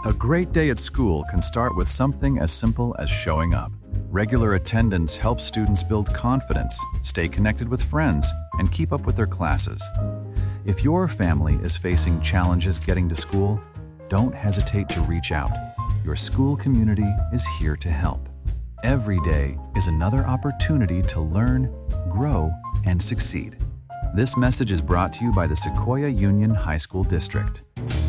A great day at school can start with something as simple as showing up. Regular attendance helps students build confidence, stay connected with friends, and keep up with their classes. If your family is facing challenges getting to school, don't hesitate to reach out. Your school community is here to help. Every day is another opportunity to learn, grow, and succeed. This message is brought to you by the Sequoia Union High School District.